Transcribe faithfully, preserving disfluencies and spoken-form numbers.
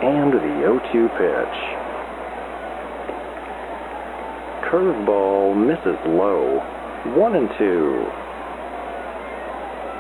And the oh two pitch. Curveball misses low. One and two.